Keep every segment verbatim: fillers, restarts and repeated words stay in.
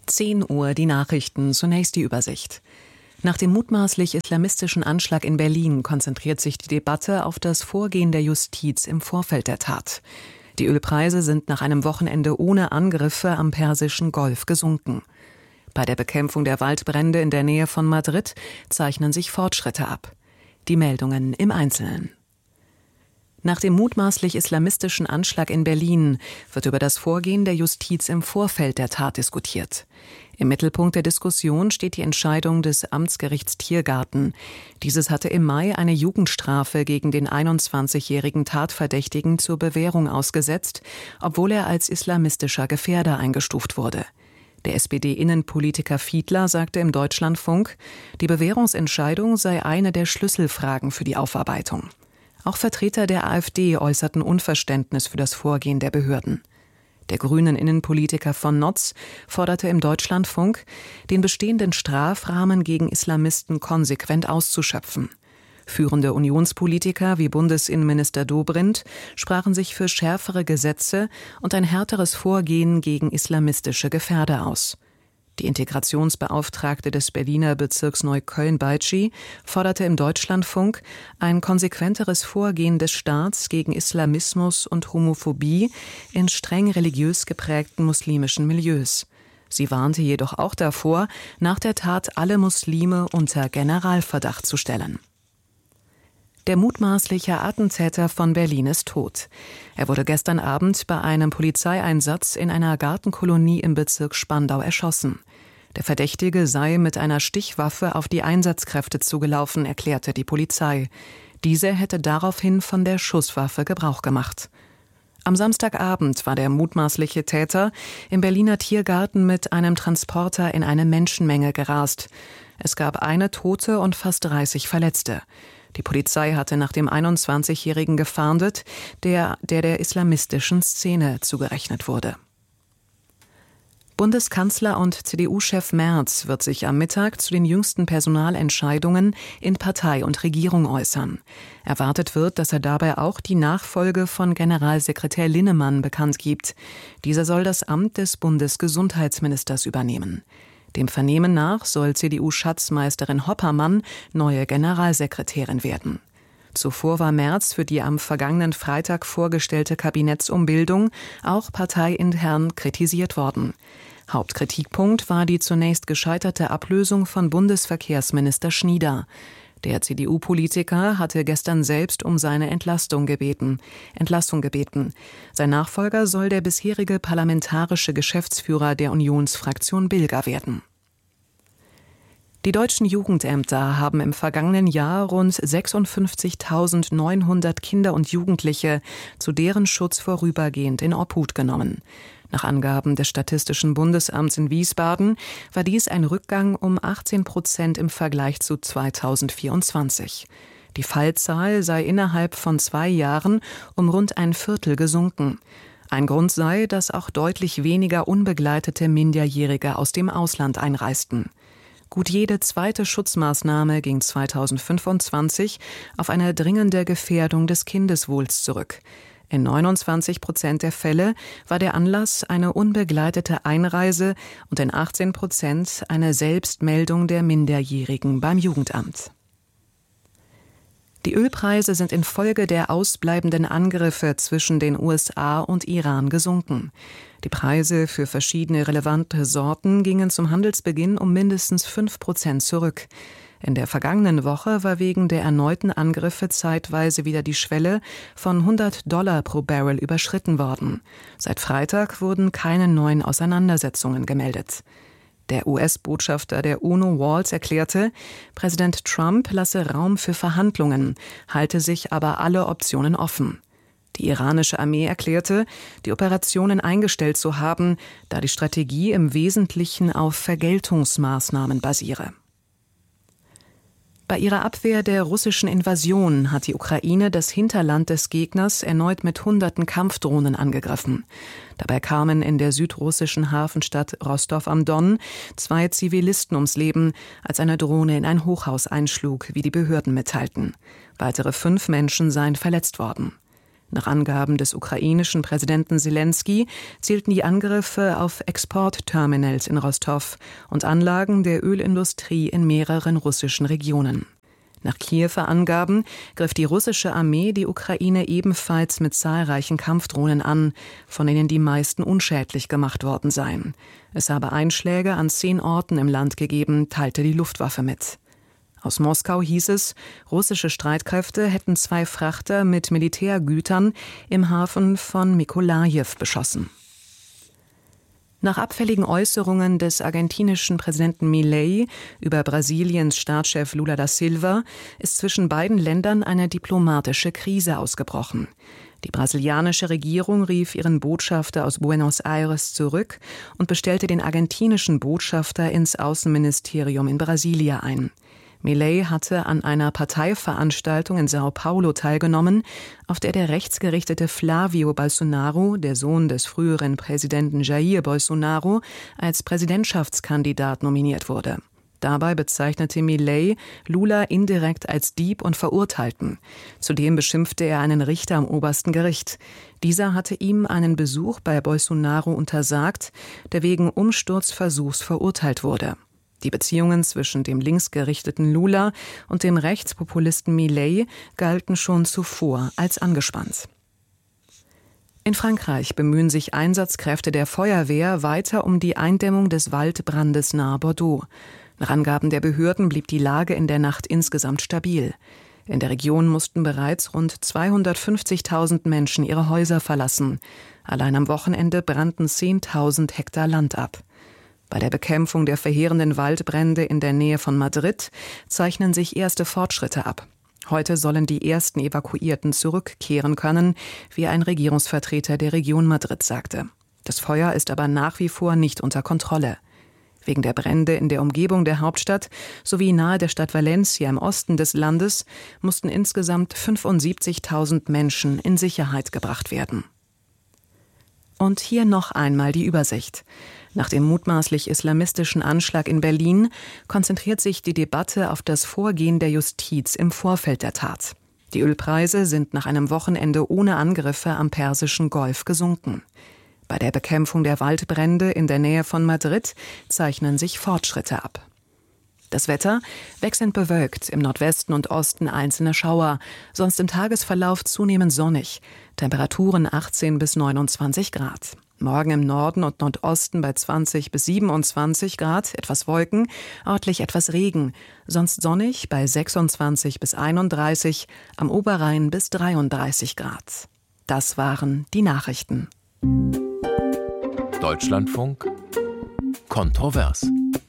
zehn Uhr die Nachrichten, zunächst die Übersicht. Nach dem mutmaßlich islamistischen Anschlag in Berlin konzentriert sich die Debatte auf das Vorgehen der Justiz im Vorfeld der Tat. Die Ölpreise sind nach einem Wochenende ohne Angriffe am Persischen Golf gesunken. Bei der Bekämpfung der Waldbrände in der Nähe von Madrid zeichnen sich Fortschritte ab. Die Meldungen im Einzelnen. Nach dem mutmaßlich islamistischen Anschlag in Berlin wird über das Vorgehen der Justiz im Vorfeld der Tat diskutiert. Im Mittelpunkt der Diskussion steht die Entscheidung des Amtsgerichts Tiergarten. Dieses hatte im Mai eine Jugendstrafe gegen den einundzwanzigjährigen Tatverdächtigen zur Bewährung ausgesetzt, obwohl er als islamistischer Gefährder eingestuft wurde. Der S P D-Innenpolitiker Fiedler sagte im Deutschlandfunk, die Bewährungsentscheidung sei eine der Schlüsselfragen für die Aufarbeitung. Auch Vertreter der AfD äußerten Unverständnis für das Vorgehen der Behörden. Der grünen Innenpolitiker von Notz forderte im Deutschlandfunk, den bestehenden Strafrahmen gegen Islamisten konsequent auszuschöpfen. Führende Unionspolitiker wie Bundesinnenminister Dobrindt sprachen sich für schärfere Gesetze und ein härteres Vorgehen gegen islamistische Gefährder aus. Die Integrationsbeauftragte des Berliner Bezirks Neukölln-Beitschi forderte im Deutschlandfunk ein konsequenteres Vorgehen des Staats gegen Islamismus und Homophobie in streng religiös geprägten muslimischen Milieus. Sie warnte jedoch auch davor, nach der Tat alle Muslime unter Generalverdacht zu stellen. Der mutmaßliche Attentäter von Berlin ist tot. Er wurde gestern Abend bei einem Polizeieinsatz in einer Gartenkolonie im Bezirk Spandau erschossen. Der Verdächtige sei mit einer Stichwaffe auf die Einsatzkräfte zugelaufen, erklärte die Polizei. Diese hätte daraufhin von der Schusswaffe Gebrauch gemacht. Am Samstagabend war der mutmaßliche Täter im Berliner Tiergarten mit einem Transporter in eine Menschenmenge gerast. Es gab eine Tote und fast dreißig Verletzte. Die Polizei hatte nach dem einundzwanzigjährigen gefahndet, der der, der islamistischen Szene zugerechnet wurde. Bundeskanzler und C D U-Chef Merz wird sich am Mittag zu den jüngsten Personalentscheidungen in Partei und Regierung äußern. Erwartet wird, dass er dabei auch die Nachfolge von Generalsekretär Linnemann bekannt gibt. Dieser soll das Amt des Bundesgesundheitsministers übernehmen. Dem Vernehmen nach soll C D U-Schatzmeisterin Hoppermann neue Generalsekretärin werden. Zuvor war Merz für die am vergangenen Freitag vorgestellte Kabinettsumbildung auch parteiintern kritisiert worden. Hauptkritikpunkt war die zunächst gescheiterte Ablösung von Bundesverkehrsminister Schnieder. Der C D U-Politiker hatte gestern selbst um seine Entlastung gebeten. Entlassung gebeten. Sein Nachfolger soll der bisherige parlamentarische Geschäftsführer der Unionsfraktion Bilger werden. Die deutschen Jugendämter haben im vergangenen Jahr rund sechsundfünfzigtausendneunhundert Kinder und Jugendliche zu deren Schutz vorübergehend in Obhut genommen. Nach Angaben des Statistischen Bundesamts in Wiesbaden war dies ein Rückgang um achtzehn Prozent im Vergleich zu zweitausendvierundzwanzig. Die Fallzahl sei innerhalb von zwei Jahren um rund ein Viertel gesunken. Ein Grund sei, dass auch deutlich weniger unbegleitete Minderjährige aus dem Ausland einreisten. Gut jede zweite Schutzmaßnahme ging zweitausendfünfundzwanzig auf eine dringende Gefährdung des Kindeswohls zurück. In neunundzwanzig Prozent der Fälle war der Anlass eine unbegleitete Einreise und in achtzehn Prozent eine Selbstmeldung der Minderjährigen beim Jugendamt. Die Ölpreise sind infolge der ausbleibenden Angriffe zwischen den U S A und Iran gesunken. Die Preise für verschiedene relevante Sorten gingen zum Handelsbeginn um mindestens fünf Prozent zurück. In der vergangenen Woche war wegen der erneuten Angriffe zeitweise wieder die Schwelle von hundert Dollar pro Barrel überschritten worden. Seit Freitag wurden keine neuen Auseinandersetzungen gemeldet. Der U S-Botschafter der UNO Walls erklärte, Präsident Trump lasse Raum für Verhandlungen, halte sich aber alle Optionen offen. Die iranische Armee erklärte, die Operationen eingestellt zu haben, da die Strategie im Wesentlichen auf Vergeltungsmaßnahmen basiere. Bei ihrer Abwehr der russischen Invasion hat die Ukraine das Hinterland des Gegners erneut mit hunderten Kampfdrohnen angegriffen. Dabei kamen in der südrussischen Hafenstadt Rostow am Don zwei Zivilisten ums Leben, als eine Drohne in ein Hochhaus einschlug, wie die Behörden mitteilten. Weitere fünf Menschen seien verletzt worden. Nach Angaben des ukrainischen Präsidenten Selenskyj zielten die Angriffe auf Exportterminals in Rostow und Anlagen der Ölindustrie in mehreren russischen Regionen. Nach Kiewer Angaben griff die russische Armee die Ukraine ebenfalls mit zahlreichen Kampfdrohnen an, von denen die meisten unschädlich gemacht worden seien. Es habe Einschläge an zehn Orten im Land gegeben, teilte die Luftwaffe mit. Aus Moskau hieß es, russische Streitkräfte hätten zwei Frachter mit Militärgütern im Hafen von Mykolajiw beschossen. Nach abfälligen Äußerungen des argentinischen Präsidenten Milei über Brasiliens Staatschef Lula da Silva ist zwischen beiden Ländern eine diplomatische Krise ausgebrochen. Die brasilianische Regierung rief ihren Botschafter aus Buenos Aires zurück und bestellte den argentinischen Botschafter ins Außenministerium in Brasilia ein. Milei hatte an einer Parteiveranstaltung in Sao Paulo teilgenommen, auf der der rechtsgerichtete Flávio Bolsonaro, der Sohn des früheren Präsidenten Jair Bolsonaro, als Präsidentschaftskandidat nominiert wurde. Dabei bezeichnete Milei Lula indirekt als Dieb und Verurteilten. Zudem beschimpfte er einen Richter am obersten Gericht. Dieser hatte ihm einen Besuch bei Bolsonaro untersagt, der wegen Umsturzversuchs verurteilt wurde. Die Beziehungen zwischen dem linksgerichteten Lula und dem Rechtspopulisten Milei galten schon zuvor als angespannt. In Frankreich bemühen sich Einsatzkräfte der Feuerwehr weiter um die Eindämmung des Waldbrandes nahe Bordeaux. Nach Angaben der Behörden blieb die Lage in der Nacht insgesamt stabil. In der Region mussten bereits rund zweihundertfünfzigtausend Menschen ihre Häuser verlassen. Allein am Wochenende brannten zehntausend Hektar Land ab. Bei der Bekämpfung der verheerenden Waldbrände in der Nähe von Madrid zeichnen sich erste Fortschritte ab. Heute sollen die ersten Evakuierten zurückkehren können, wie ein Regierungsvertreter der Region Madrid sagte. Das Feuer ist aber nach wie vor nicht unter Kontrolle. Wegen der Brände in der Umgebung der Hauptstadt sowie nahe der Stadt Valencia im Osten des Landes mussten insgesamt fünfundsiebzigtausend Menschen in Sicherheit gebracht werden. Und hier noch einmal die Übersicht. Nach dem mutmaßlich islamistischen Anschlag in Berlin konzentriert sich die Debatte auf das Vorgehen der Justiz im Vorfeld der Tat. Die Ölpreise sind nach einem Wochenende ohne Angriffe am Persischen Golf gesunken. Bei der Bekämpfung der Waldbrände in der Nähe von Madrid zeichnen sich Fortschritte ab. Das Wetter wechselnd bewölkt, im Nordwesten und Osten einzelne Schauer, sonst im Tagesverlauf zunehmend sonnig, Temperaturen achtzehn bis neunundzwanzig Grad. Morgen im Norden und Nordosten bei zwanzig bis siebenundzwanzig Grad, etwas Wolken, örtlich etwas Regen, sonst sonnig bei sechsundzwanzig bis einunddreißig, am Oberrhein bis dreiunddreißig Grad. Das waren die Nachrichten. Deutschlandfunk Kontrovers.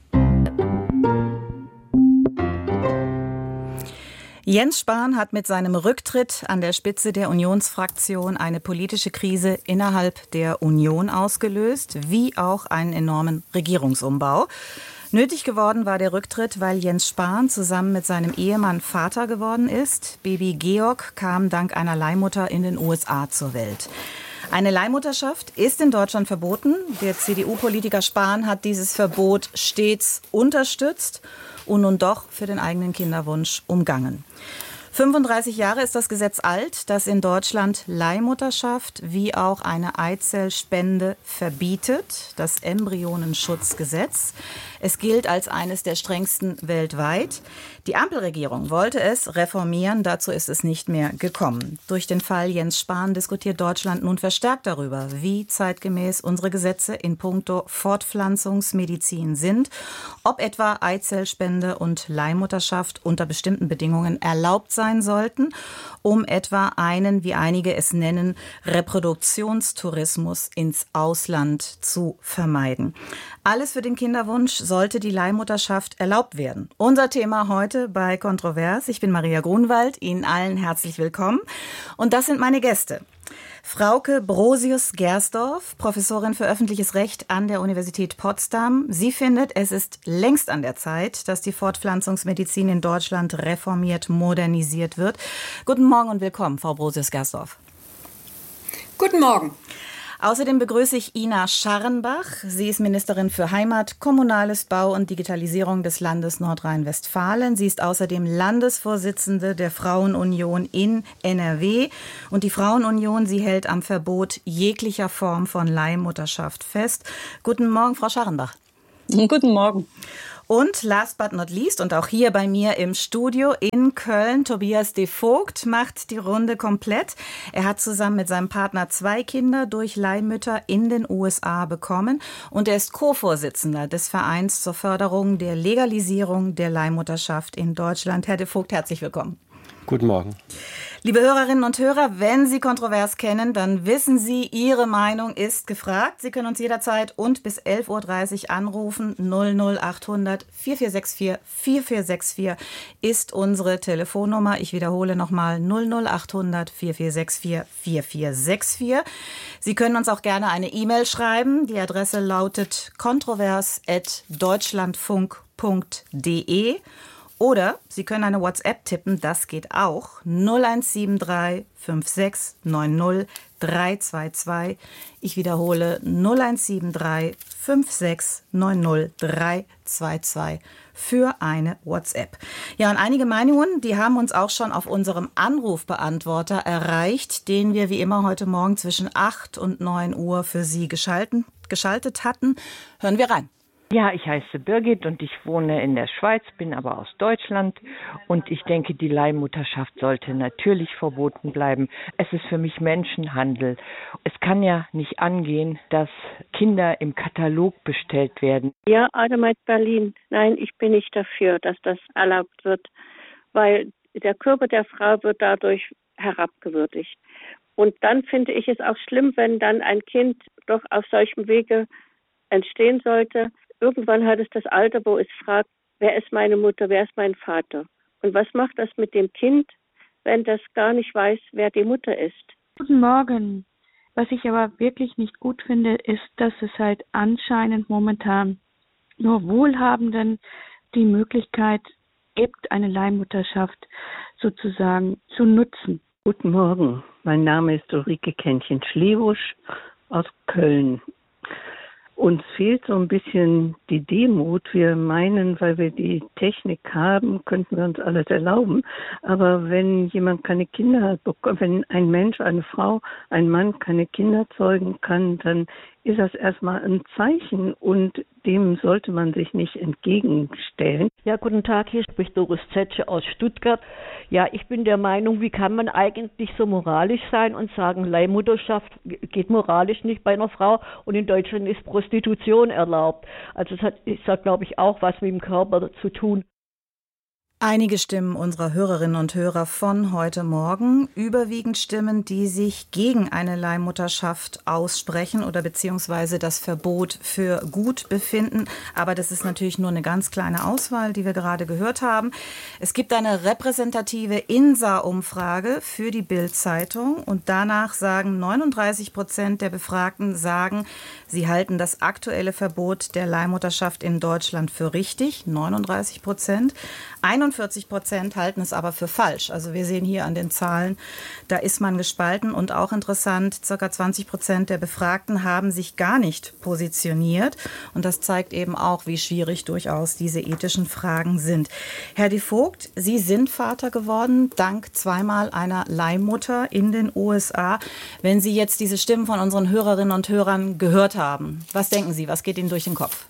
Jens Spahn hat mit seinem Rücktritt an der Spitze der Unionsfraktion eine politische Krise innerhalb der Union ausgelöst, wie auch einen enormen Regierungsumbau. Nötig geworden war der Rücktritt, weil Jens Spahn zusammen mit seinem Ehemann Vater geworden ist. Baby Georg kam dank einer Leihmutter in den U S A zur Welt. Eine Leihmutterschaft ist in Deutschland verboten. Der C D U-Politiker Spahn hat dieses Verbot stets unterstützt und nun doch für den eigenen Kinderwunsch umgangen. fünfunddreißig Jahre ist das Gesetz alt, das in Deutschland Leihmutterschaft wie auch eine Eizellspende verbietet, das Embryonenschutzgesetz. Es gilt als eines der strengsten weltweit. Die Ampelregierung wollte es reformieren, dazu ist es nicht mehr gekommen. Durch den Fall Jens Spahn diskutiert Deutschland nun verstärkt darüber, wie zeitgemäß unsere Gesetze in puncto Fortpflanzungsmedizin sind, ob etwa Eizellspende und Leihmutterschaft unter bestimmten Bedingungen erlaubt sein sollten, um etwa einen, wie einige es nennen, Reproduktionstourismus ins Ausland zu vermeiden. Alles für den Kinderwunsch, sollte die Leihmutterschaft erlaubt werden. Unser Thema heute bei Kontrovers. Ich bin Maria Grunwald, Ihnen allen herzlich willkommen. Und das sind meine Gäste. Frauke Brosius-Gersdorf, Professorin für öffentliches Recht an der Universität Potsdam. Sie findet, es ist längst an der Zeit, dass die Fortpflanzungsmedizin in Deutschland reformiert, modernisiert wird. Guten Morgen und willkommen, Frau Brosius-Gersdorf. Guten Morgen. Außerdem begrüße ich Ina Scharrenbach. Sie ist Ministerin für Heimat, Kommunales Bau und Digitalisierung des Landes Nordrhein-Westfalen. Sie ist außerdem Landesvorsitzende der Frauenunion in N R W. Und die Frauenunion, sie hält am Verbot jeglicher Form von Leihmutterschaft fest. Guten Morgen, Frau Scharrenbach. Guten Morgen. Und last but not least, und auch hier bei mir im Studio in Köln, Tobias de Vogt macht die Runde komplett. Er hat zusammen mit seinem Partner zwei Kinder durch Leihmütter in den U S A bekommen. Und er ist Co-Vorsitzender des Vereins zur Förderung der Legalisierung der Leihmutterschaft in Deutschland. Herr de Vogt, herzlich willkommen. Guten Morgen. Liebe Hörerinnen und Hörer, wenn Sie Kontrovers kennen, dann wissen Sie, Ihre Meinung ist gefragt. Sie können uns jederzeit und bis elf Uhr dreißig anrufen. null null achthundert vierundvierzig sechsundvierzig vierundvierzig sechsundvierzig ist unsere Telefonnummer. Ich wiederhole nochmal null null achthundert vierundvierzig sechsundvierzig vierundvierzig sechsundvierzig. Sie können uns auch gerne eine E-Mail schreiben. Die Adresse lautet kontrovers at deutschlandfunk punkt de. Oder Sie können eine WhatsApp tippen, das geht auch. null eins sieben drei fünf sechs neun null drei zwei zwei. Ich wiederhole null eins sieben drei fünf sechs neun null drei zwei zwei für eine WhatsApp. Ja, und einige Meinungen, die haben uns auch schon auf unserem Anrufbeantworter erreicht, den wir wie immer heute Morgen zwischen acht und neun Uhr für Sie geschalten, geschaltet hatten. Hören wir rein. Ja, ich heiße Birgit und ich wohne in der Schweiz, bin aber aus Deutschland und ich denke, die Leihmutterschaft sollte natürlich verboten bleiben. Es ist für mich Menschenhandel. Es kann ja nicht angehen, dass Kinder im Katalog bestellt werden. Ja, Ademeit Berlin. Nein, ich bin nicht dafür, dass das erlaubt wird, weil der Körper der Frau wird dadurch herabgewürdigt. Und dann finde ich es auch schlimm, wenn dann ein Kind doch auf solchem Wege entstehen sollte. Irgendwann hat es das Alter, wo es fragt, wer ist meine Mutter, wer ist mein Vater? Und was macht das mit dem Kind, wenn das gar nicht weiß, wer die Mutter ist? Guten Morgen. Was ich aber wirklich nicht gut finde, ist, dass es halt anscheinend momentan nur Wohlhabenden die Möglichkeit gibt, eine Leihmutterschaft sozusagen zu nutzen. Guten Morgen. Mein Name ist Ulrike Kännchen-Schlebusch aus Köln. Uns fehlt so ein bisschen die Demut. Wir meinen, weil wir die Technik haben, könnten wir uns alles erlauben. Aber wenn jemand keine Kinder bekommt, wenn ein Mensch, eine Frau, ein Mann keine Kinder zeugen kann, dann ist das erstmal ein Zeichen und dem sollte man sich nicht entgegenstellen. Ja, guten Tag, hier spricht Doris Zetsche aus Stuttgart. Ja, ich bin der Meinung, wie kann man eigentlich so moralisch sein und sagen, Leihmutterschaft geht moralisch nicht bei einer Frau und in Deutschland ist Prostitution erlaubt. Also es hat, es hat, glaube ich, auch was mit dem Körper zu tun. Einige Stimmen unserer Hörerinnen und Hörer von heute Morgen, überwiegend Stimmen, die sich gegen eine Leihmutterschaft aussprechen oder beziehungsweise das Verbot für gut befinden. Aber das ist natürlich nur eine ganz kleine Auswahl, die wir gerade gehört haben. Es gibt eine repräsentative INSA-Umfrage für die Bild-Zeitung und danach sagen neununddreißig Prozent der Befragten, sagen, sie halten das aktuelle Verbot der Leihmutterschaft in Deutschland für richtig, neununddreißig Prozent. einundvierzig Prozent halten es aber für falsch. Also wir sehen hier an den Zahlen, da ist man gespalten. Und auch interessant, ca. zwanzig Prozent der Befragten haben sich gar nicht positioniert. Und das zeigt eben auch, wie schwierig durchaus diese ethischen Fragen sind. Herr de Vogt, Sie sind Vater geworden, dank zweimal einer Leihmutter in den U S A. Wenn Sie jetzt diese Stimmen von unseren Hörerinnen und Hörern gehört haben, was denken Sie, was geht Ihnen durch den Kopf?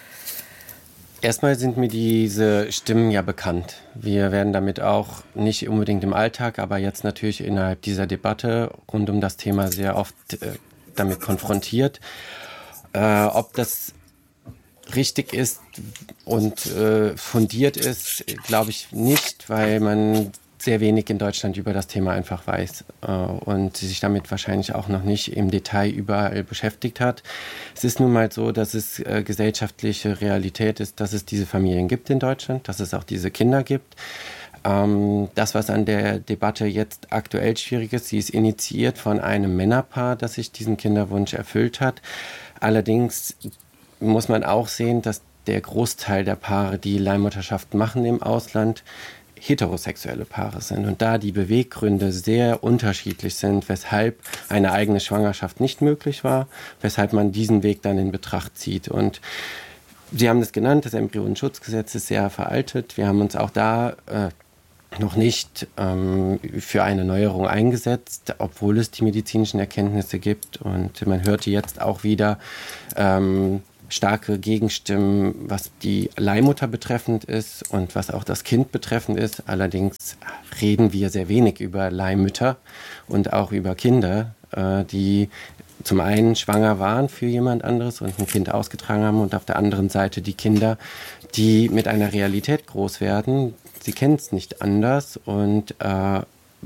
Erstmal sind mir diese Stimmen ja bekannt. Wir werden damit auch nicht unbedingt im Alltag, aber jetzt natürlich innerhalb dieser Debatte rund um das Thema sehr oft äh, damit konfrontiert. Äh, ob das richtig ist und äh, fundiert ist, glaube ich nicht, weil man sehr wenig in Deutschland über das Thema einfach weiß äh, und sich damit wahrscheinlich auch noch nicht im Detail überall beschäftigt hat. Es ist nun mal so, dass es äh, gesellschaftliche Realität ist, dass es diese Familien gibt in Deutschland, dass es auch diese Kinder gibt. Ähm, das, was an der Debatte jetzt aktuell schwierig ist, sie ist initiiert von einem Männerpaar, das sich diesen Kinderwunsch erfüllt hat. Allerdings muss man auch sehen, dass der Großteil der Paare, die Leihmutterschaft machen im Ausland, heterosexuelle Paare sind und da die Beweggründe sehr unterschiedlich sind, weshalb eine eigene Schwangerschaft nicht möglich war, weshalb man diesen Weg dann in Betracht zieht. Und Sie haben das genannt, das Embryonenschutzgesetz ist sehr veraltet. Wir haben uns auch da äh, noch nicht ähm, für eine Neuerung eingesetzt, obwohl es die medizinischen Erkenntnisse gibt. Und man hörte jetzt auch wieder ähm, starke Gegenstimmen, was die Leihmutter betreffend ist und was auch das Kind betreffend ist. Allerdings reden wir sehr wenig über Leihmütter und auch über Kinder, äh, die zum einen schwanger waren für jemand anderes und ein Kind ausgetragen haben und auf der anderen Seite die Kinder, die mit einer Realität groß werden. Sie kennen es nicht anders und äh,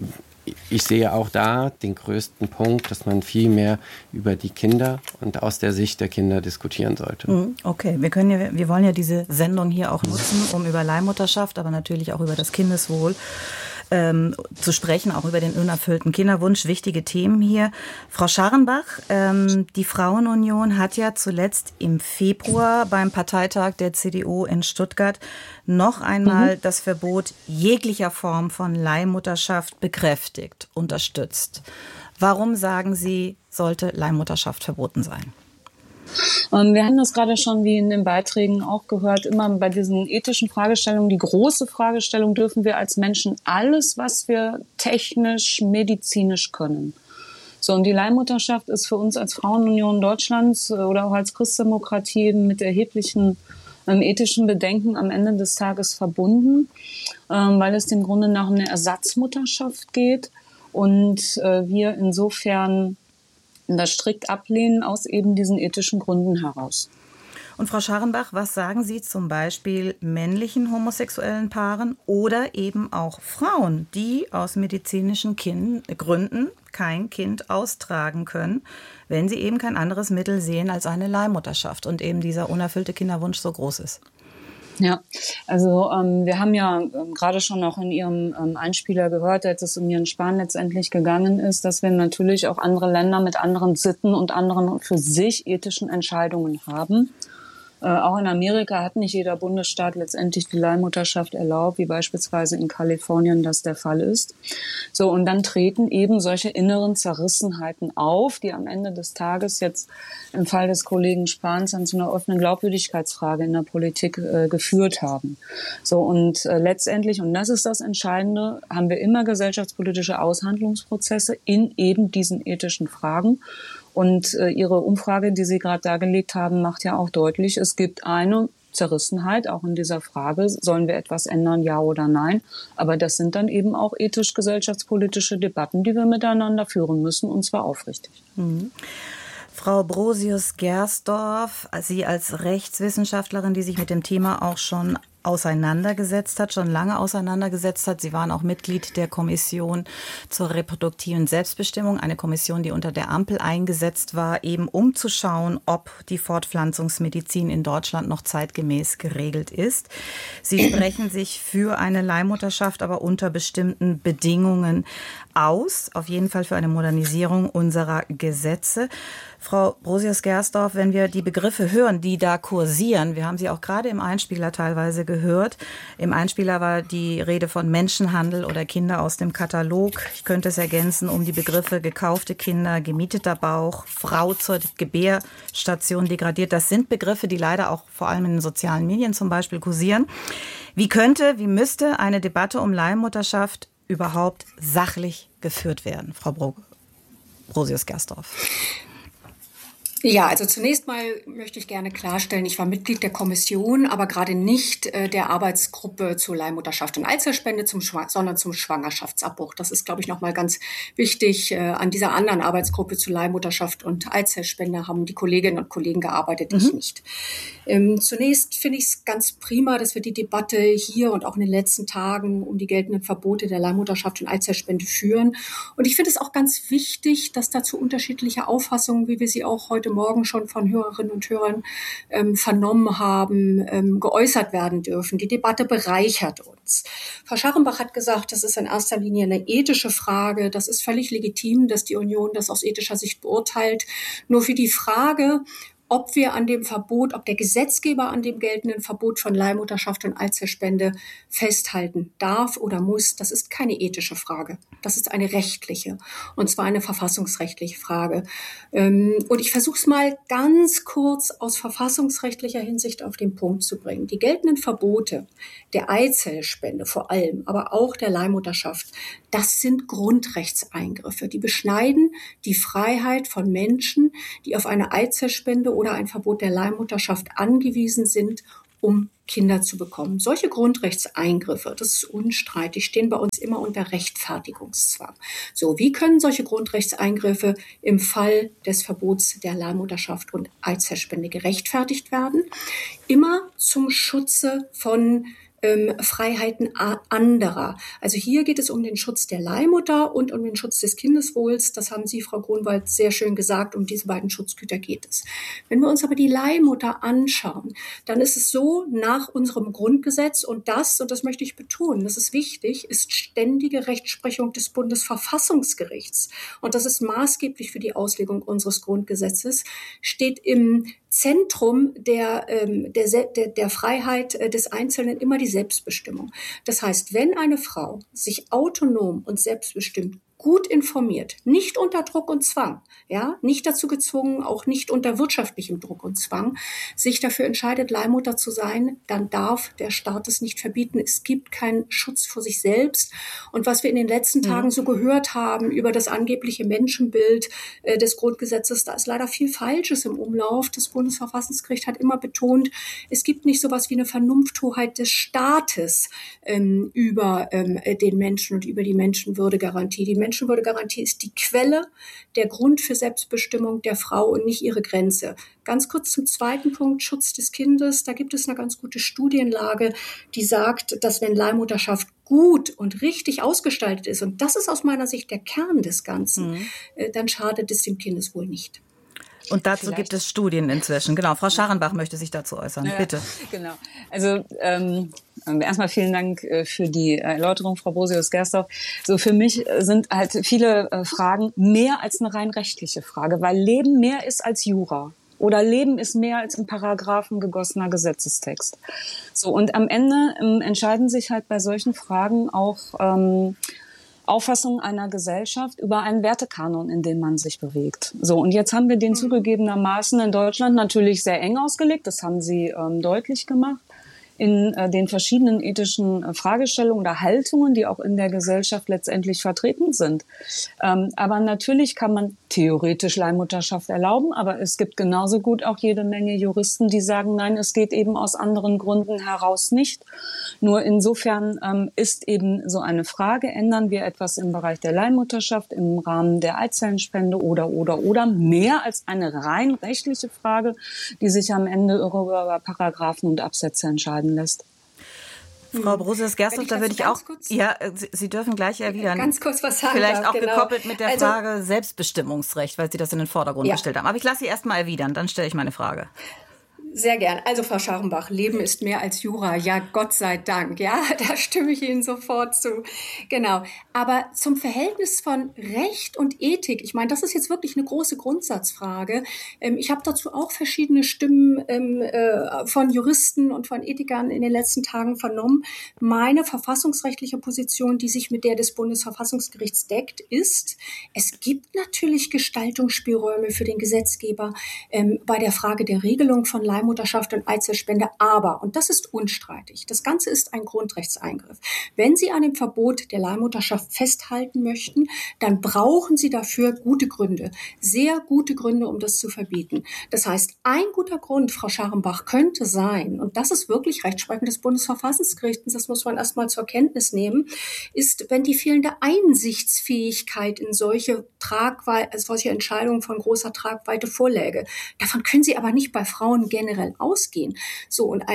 ich sehe auch da den größten Punkt, dass man viel mehr über die Kinder und aus der Sicht der Kinder diskutieren sollte. Okay, wir können ja, wir wollen ja diese Sendung hier auch nutzen, um über Leihmutterschaft, aber natürlich auch über das Kindeswohl ähm, zu sprechen, auch über den unerfüllten Kinderwunsch. Wichtige Themen hier. Frau Scharrenbach, ähm, die Frauenunion hat ja zuletzt im Februar beim Parteitag der C D U in Stuttgart noch einmal mhm. das Verbot jeglicher Form von Leihmutterschaft bekräftigt, unterstützt. Warum, sagen Sie, sollte Leihmutterschaft verboten sein? Wir haben das gerade schon, wie in den Beiträgen auch gehört, immer bei diesen ethischen Fragestellungen, die große Fragestellung, dürfen wir als Menschen alles, was wir technisch, medizinisch können. So, und die Leihmutterschaft ist für uns als Frauenunion Deutschlands oder auch als Christdemokratie mit erheblichen ähm, ethischen Bedenken am Ende des Tages verbunden, ähm, weil es im Grunde nach einer Ersatzmutterschaft geht und äh, wir insofern das strikt ablehnen aus eben diesen ethischen Gründen heraus. Und Frau Scharrenbach, was sagen Sie zum Beispiel männlichen homosexuellen Paaren oder eben auch Frauen, die aus medizinischen kind- Gründen kein Kind austragen können, wenn sie eben kein anderes Mittel sehen als eine Leihmutterschaft und eben dieser unerfüllte Kinderwunsch so groß ist? Ja, also ähm, wir haben ja ähm, gerade schon auch in Ihrem ähm, Einspieler gehört, als es um Jens Spahn letztendlich gegangen ist, dass wir natürlich auch andere Länder mit anderen Sitten und anderen für sich ethischen Entscheidungen haben. Äh, auch in Amerika hat nicht jeder Bundesstaat letztendlich die Leihmutterschaft erlaubt, wie beispielsweise in Kalifornien das der Fall ist. So, und dann treten eben solche inneren Zerrissenheiten auf, die am Ende des Tages jetzt im Fall des Kollegen Spahns dann zu einer offenen Glaubwürdigkeitsfrage in der Politik äh, geführt haben. So, und äh, letztendlich, und das ist das Entscheidende, haben wir immer gesellschaftspolitische Aushandlungsprozesse in eben diesen ethischen Fragen. Und äh, Ihre Umfrage, die Sie gerade dargelegt haben, macht ja auch deutlich, es gibt eine Zerrissenheit, auch in dieser Frage, sollen wir etwas ändern, ja oder nein. Aber das sind dann eben auch ethisch-gesellschaftspolitische Debatten, die wir miteinander führen müssen, und zwar aufrichtig. Mhm. Frau Brosius-Gersdorf, Sie als Rechtswissenschaftlerin, die sich mit dem Thema auch schon auseinandergesetzt hat, schon lange auseinandergesetzt hat. Sie waren auch Mitglied der Kommission zur reproduktiven Selbstbestimmung, eine Kommission, die unter der Ampel eingesetzt war, eben um zu schauen, ob die Fortpflanzungsmedizin in Deutschland noch zeitgemäß geregelt ist. Sie sprechen sich für eine Leihmutterschaft, aber unter bestimmten Bedingungen aus, auf jeden Fall für eine Modernisierung unserer Gesetze. Frau Brosius-Gersdorf, wenn wir die Begriffe hören, die da kursieren, wir haben sie auch gerade im Einspieler teilweise gehört. Im Einspieler war die Rede von Menschenhandel oder Kinder aus dem Katalog. Ich könnte es ergänzen um die Begriffe gekaufte Kinder, gemieteter Bauch, Frau zur Gebärstation degradiert. Das sind Begriffe, die leider auch vor allem in den sozialen Medien zum Beispiel kursieren. Wie könnte, wie müsste eine Debatte um Leihmutterschaft überhaupt sachlich geführt werden, Frau Bro- Brosius-Gersdorf? Ja, also zunächst mal möchte ich gerne klarstellen, ich war Mitglied der Kommission, aber gerade nicht äh, der Arbeitsgruppe zur Leihmutterschaft und Eizellspende, zum Schwa- sondern zum Schwangerschaftsabbruch. Das ist, glaube ich, nochmal ganz wichtig. Äh, an dieser anderen Arbeitsgruppe zur Leihmutterschaft und Eizellspende haben die Kolleginnen und Kollegen gearbeitet, mhm. ich nicht. Ähm, zunächst finde ich es ganz prima, dass wir die Debatte hier und auch in den letzten Tagen um die geltenden Verbote der Leihmutterschaft und Eizellspende führen. Und ich finde es auch ganz wichtig, dass dazu unterschiedliche Auffassungen, wie wir sie auch heute Morgen schon von Hörerinnen und Hörern ähm, vernommen haben, ähm, geäußert werden dürfen. Die Debatte bereichert uns. Frau Scharrenbach hat gesagt, das ist in erster Linie eine ethische Frage. Das ist völlig legitim, dass die Union das aus ethischer Sicht beurteilt. Nur für die Frage, ob wir an dem Verbot, ob der Gesetzgeber an dem geltenden Verbot von Leihmutterschaft und Eizellspende festhalten darf oder muss, das ist keine ethische Frage. Das ist eine rechtliche, und zwar eine verfassungsrechtliche Frage. Und ich versuche es mal ganz kurz aus verfassungsrechtlicher Hinsicht auf den Punkt zu bringen. Die geltenden Verbote der Eizellspende vor allem, aber auch der Leihmutterschaft, das sind Grundrechtseingriffe. Die beschneiden die Freiheit von Menschen, die auf eine Eizellspende oder ein Verbot der Leihmutterschaft angewiesen sind, um Kinder zu bekommen. Solche Grundrechtseingriffe, das ist unstreitig, stehen bei uns immer unter Rechtfertigungszwang. So, wie können solche Grundrechtseingriffe im Fall des Verbots der Leihmutterschaft und Eizellspende gerechtfertigt werden? Immer zum Schutze von Ähm, Freiheiten anderer. Also hier geht es um den Schutz der Leihmutter und um den Schutz des Kindeswohls. Das haben Sie, Frau Grunwald, sehr schön gesagt. Um diese beiden Schutzgüter geht es. Wenn wir uns aber die Leihmutter anschauen, dann ist es so, nach unserem Grundgesetz, und das, und das möchte ich betonen, das ist wichtig, ist ständige Rechtsprechung des Bundesverfassungsgerichts. Und das ist maßgeblich für die Auslegung unseres Grundgesetzes, steht im Zentrum der, ähm, der, der, der Freiheit äh, des Einzelnen immer die Selbstbestimmung. Das heißt, wenn eine Frau sich autonom und selbstbestimmt gut informiert, nicht unter Druck und Zwang, ja, nicht dazu gezwungen, auch nicht unter wirtschaftlichem Druck und Zwang, sich dafür entscheidet, Leihmutter zu sein, dann darf der Staat es nicht verbieten. Es gibt keinen Schutz vor sich selbst. Und was wir in den letzten Tagen mhm. so gehört haben über das angebliche Menschenbild äh, des Grundgesetzes, da ist leider viel Falsches im Umlauf. Das Bundesverfassungsgericht hat immer betont, es gibt nicht sowas wie eine Vernunfthoheit des Staates ähm, über ähm, den Menschen und über die Menschenwürdegarantie. Die Menschenwürdegarantie ist die Quelle, der Grund für Selbstbestimmung der Frau und nicht ihre Grenze. Ganz kurz zum zweiten Punkt, Schutz des Kindes. Da gibt es eine ganz gute Studienlage, die sagt, dass wenn Leihmutterschaft gut und richtig ausgestaltet ist, und das ist aus meiner Sicht der Kern des Ganzen, mhm. äh, dann schadet es dem Kindeswohl nicht. Und dazu Vielleicht. gibt es Studien inzwischen. Genau, Frau Scharenbach möchte sich dazu äußern. Ja, bitte. Genau. Also ähm, erstmal vielen Dank äh, für die Erläuterung, Frau Brosius-Gersdorf. So, für mich sind halt viele äh, Fragen mehr als eine rein rechtliche Frage, weil Leben mehr ist als Jura. Oder Leben ist mehr als in Paragraphen gegossener Gesetzestext. So, und am Ende ähm, entscheiden sich halt bei solchen Fragen auch ähm, Auffassung einer Gesellschaft über einen Wertekanon, in dem man sich bewegt. So, und jetzt haben wir den zugegebenermaßen in Deutschland natürlich sehr eng ausgelegt. Das haben Sie ähm, deutlich gemacht. In äh, den verschiedenen ethischen äh, Fragestellungen oder Haltungen, die auch in der Gesellschaft letztendlich vertreten sind. Ähm, aber natürlich kann man theoretisch Leihmutterschaft erlauben, aber es gibt genauso gut auch jede Menge Juristen, die sagen, nein, es geht eben aus anderen Gründen heraus nicht. Nur insofern ähm, ist eben so eine Frage, ändern wir etwas im Bereich der Leihmutterschaft, im Rahmen der Eizellenspende oder, oder, oder, mehr als eine rein rechtliche Frage, die sich am Ende über Paragraphen und Absätze entscheiden lässt. Frau Brosius-Gersdorf, da würde ich auch, kurz, ja, Sie, Sie dürfen gleich erwidern. Ganz kurz was sagen. Vielleicht darf, auch genau. gekoppelt mit der also, Frage Selbstbestimmungsrecht, weil Sie das in den Vordergrund ja. gestellt haben. Aber ich lasse Sie erst mal erwidern, dann stelle ich meine Frage. Sehr gern. Also Frau Scharenbach, Leben ist mehr als Jura. Ja, Gott sei Dank. Ja, da stimme ich Ihnen sofort zu. Genau. Aber zum Verhältnis von Recht und Ethik, ich meine, das ist jetzt wirklich eine große Grundsatzfrage. Ich habe dazu auch verschiedene Stimmen von Juristen und von Ethikern in den letzten Tagen vernommen. Meine verfassungsrechtliche Position, die sich mit der des Bundesverfassungsgerichts deckt, ist, es gibt natürlich Gestaltungsspielräume für den Gesetzgeber bei der Frage der Regelung von Leihmutterschaft Mutterschaft und Eizellspende, aber, und das ist unstreitig, das Ganze ist ein Grundrechtseingriff. Wenn Sie an dem Verbot der Leihmutterschaft festhalten möchten, dann brauchen Sie dafür gute Gründe, sehr gute Gründe, um das zu verbieten. Das heißt, ein guter Grund, Frau Scharenbach, könnte sein, und das ist wirklich Rechtsprechung des Bundesverfassungsgerichts, das muss man erstmal zur Kenntnis nehmen, ist, wenn die fehlende Einsichtsfähigkeit in solche Tragweite, solche Entscheidungen von großer Tragweite vorläge. Davon können Sie aber nicht bei Frauen generell ausgehen. So, und ein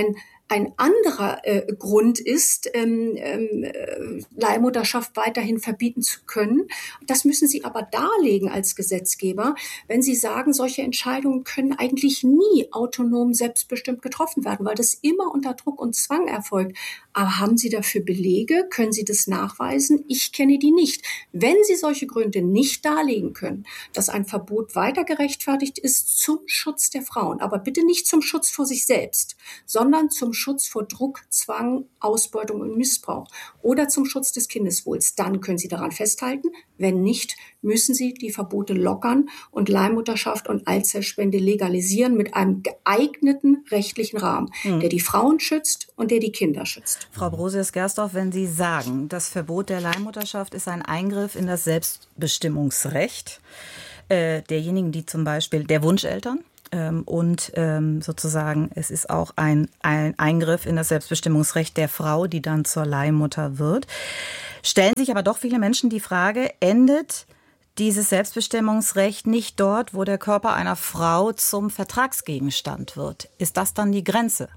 ein anderer äh, Grund ist, ähm, äh, Leihmutterschaft weiterhin verbieten zu können. Das müssen Sie aber darlegen als Gesetzgeber, wenn Sie sagen, solche Entscheidungen können eigentlich nie autonom selbstbestimmt getroffen werden, weil das immer unter Druck und Zwang erfolgt. Aber haben Sie dafür Belege? Können Sie das nachweisen? Ich kenne die nicht. Wenn Sie solche Gründe nicht darlegen können, dass ein Verbot weiter gerechtfertigt ist zum Schutz der Frauen, aber bitte nicht zum Schutz vor sich selbst, sondern zum Schutz vor Druck, Zwang, Ausbeutung und Missbrauch oder zum Schutz des Kindeswohls, dann können Sie daran festhalten. Wenn nicht, müssen Sie die Verbote lockern und Leihmutterschaft und Eizellspende legalisieren mit einem geeigneten rechtlichen Rahmen, hm. der die Frauen schützt und der die Kinder schützt. Frau Brosius-Gersdorf, wenn Sie sagen, das Verbot der Leihmutterschaft ist ein Eingriff in das Selbstbestimmungsrecht äh, derjenigen, die zum Beispiel der Wunscheltern, Ähm, und ähm, sozusagen, es ist auch ein, ein Eingriff in das Selbstbestimmungsrecht der Frau, die dann zur Leihmutter wird. Stellen sich aber doch viele Menschen die Frage, endet dieses Selbstbestimmungsrecht nicht dort, wo der Körper einer Frau zum Vertragsgegenstand wird? Ist das dann die Grenze?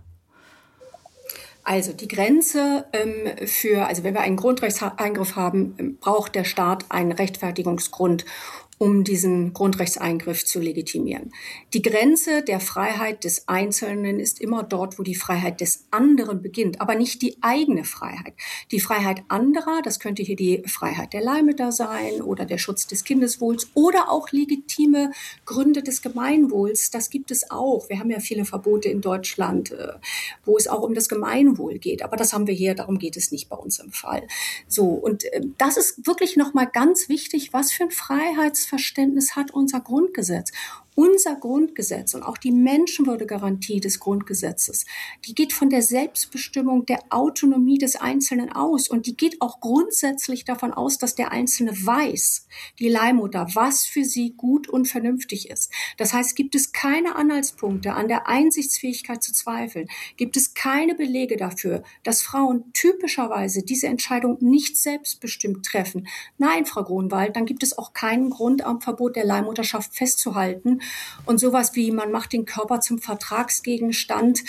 Also die Grenze ähm, für, also wenn wir einen Grundrechtseingriff haben, braucht der Staat einen Rechtfertigungsgrund, um diesen Grundrechtseingriff zu legitimieren. Die Grenze der Freiheit des Einzelnen ist immer dort, wo die Freiheit des anderen beginnt, aber nicht die eigene Freiheit. Die Freiheit anderer, das könnte hier die Freiheit der Leihmütter sein oder der Schutz des Kindeswohls oder auch legitime Gründe des Gemeinwohls, das gibt es auch. Wir haben ja viele Verbote in Deutschland, wo es auch um das Gemeinwohl geht, aber das haben wir hier, darum geht es nicht bei uns im Fall. So, und das ist wirklich nochmal ganz wichtig, was für ein Freiheitsverständnis hat unser Grundgesetz. Unser Grundgesetz und auch die Menschenwürdegarantie des Grundgesetzes, die geht von der Selbstbestimmung, der Autonomie des Einzelnen aus. Und die geht auch grundsätzlich davon aus, dass der Einzelne weiß, die Leihmutter, was für sie gut und vernünftig ist. Das heißt, gibt es keine Anhaltspunkte an der Einsichtsfähigkeit zu zweifeln, gibt es keine Belege dafür, dass Frauen typischerweise diese Entscheidung nicht selbstbestimmt treffen. Nein, Frau Grunwald, dann gibt es auch keinen Grund, am Verbot der Leihmutterschaft festzuhalten. Und sowas wie, man macht den Körper zum Vertragsgegenstand.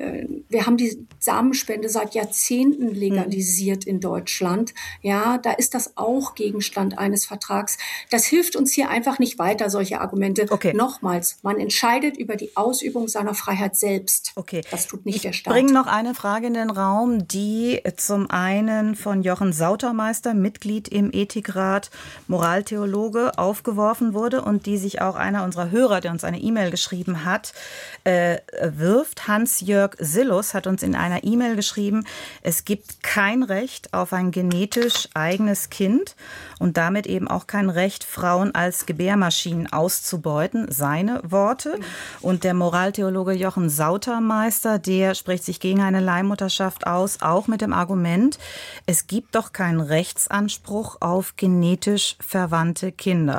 Wir haben die Samenspende seit Jahrzehnten legalisiert in Deutschland. Ja, da ist das auch Gegenstand eines Vertrags. Das hilft uns hier einfach nicht weiter, solche Argumente. Okay. Nochmals, man entscheidet über die Ausübung seiner Freiheit selbst. Okay. Das tut nicht ich der Staat. Ich bringe noch eine Frage in den Raum, die zum einen von Jochen Sautermeister, Mitglied im Ethikrat, Moraltheologe, aufgeworfen wurde und die sich auch einer unserer Hörer, der uns eine E-Mail geschrieben hat, äh, wirft. Hans-Jörg Sillus hat uns in einer E-Mail geschrieben, es gibt kein Recht auf ein genetisch eigenes Kind und damit eben auch kein Recht, Frauen als Gebärmaschinen auszubeuten. Seine Worte. Und der Moraltheologe Jochen Sautermeister, der spricht sich gegen eine Leihmutterschaft aus, auch mit dem Argument, es gibt doch keinen Rechtsanspruch auf genetisch verwandte Kinder.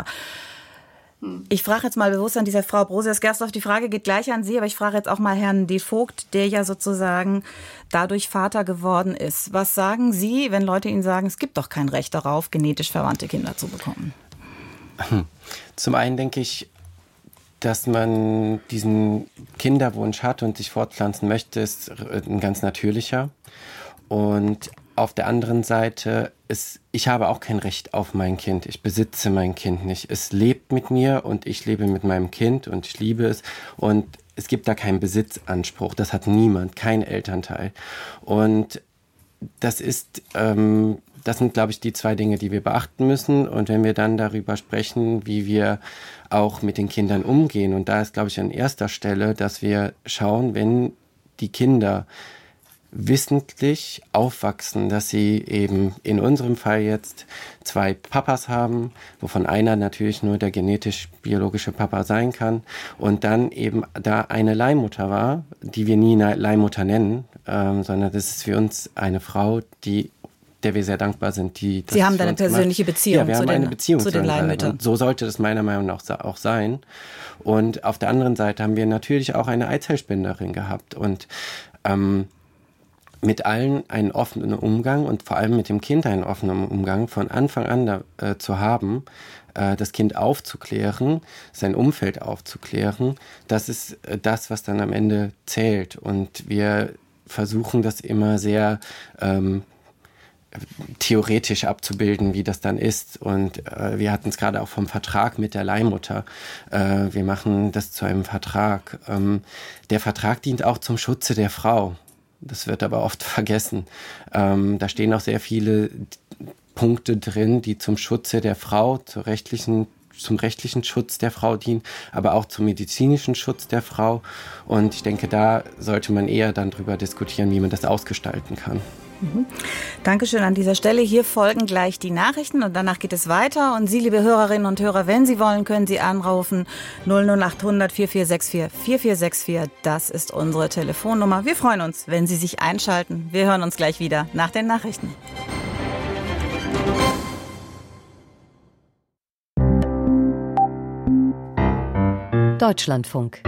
Ich frage jetzt mal bewusst an diese Frau Brosius-Gersdorf, die Frage geht gleich an Sie, aber ich frage jetzt auch mal Herrn de Vogt, der ja sozusagen dadurch Vater geworden ist. Was sagen Sie, wenn Leute Ihnen sagen, es gibt doch kein Recht darauf, genetisch verwandte Kinder zu bekommen? Zum einen denke ich, dass man diesen Kinderwunsch hat und sich fortpflanzen möchte, ist ein ganz natürlicher. Und auf der anderen Seite ist, ich habe auch kein Recht auf mein Kind. Ich besitze mein Kind nicht. Es lebt mit mir und ich lebe mit meinem Kind und ich liebe es. Und es gibt da keinen Besitzanspruch. Das hat niemand, kein Elternteil. Und das ist, ähm, das sind, glaube ich, die zwei Dinge, die wir beachten müssen. Und wenn wir dann darüber sprechen, wie wir auch mit den Kindern umgehen, und da ist, glaube ich, an erster Stelle, dass wir schauen, wenn die Kinder wissentlich aufwachsen, dass sie eben in unserem Fall jetzt zwei Papas haben, wovon einer natürlich nur der genetisch-biologische Papa sein kann und dann eben da eine Leihmutter war, die wir nie Leihmutter nennen, ähm, sondern das ist für uns eine Frau, die der wir sehr dankbar sind. Die Sie haben da eine persönliche macht. Beziehung, ja, wir zu, haben den, eine Beziehung zu den Leihmüttern. So sollte es meiner Meinung nach auch sein. Und auf der anderen Seite haben wir natürlich auch eine Eizellspenderin gehabt und ähm, mit allen einen offenen Umgang und vor allem mit dem Kind einen offenen Umgang von Anfang an da, äh, zu haben, äh, das Kind aufzuklären, sein Umfeld aufzuklären, das ist äh, das, was dann am Ende zählt. Und wir versuchen das immer sehr ähm, theoretisch abzubilden, wie das dann ist. Und äh, wir hatten es gerade auch vom Vertrag mit der Leihmutter. Äh, wir machen das zu einem Vertrag. Ähm, der Vertrag dient auch zum Schutze der Frau. Das wird aber oft vergessen. Ähm, da stehen auch sehr viele Punkte drin, die zum Schutze der Frau, zur rechtlichen, zum rechtlichen Schutz der Frau dienen, aber auch zum medizinischen Schutz der Frau. Und ich denke, da sollte man eher dann drüber diskutieren, wie man das ausgestalten kann. Mhm. Dankeschön an dieser Stelle. Hier folgen gleich die Nachrichten und danach geht es weiter. Und Sie, liebe Hörerinnen und Hörer, wenn Sie wollen, können Sie anrufen null null acht hundert vier vier sechs vier vier vier sechs vier. Das ist unsere Telefonnummer. Wir freuen uns, wenn Sie sich einschalten. Wir hören uns gleich wieder nach den Nachrichten. Deutschlandfunk.